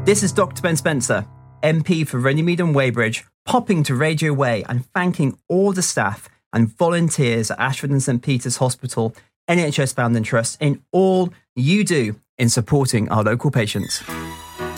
This is Dr. Ben Spencer, MP for Runnymede and Weybridge, popping to Radio Way and thanking all the staff and volunteers at Ashford and St Peter's Hospital, NHS Founding Trust, in all you do in supporting our local patients.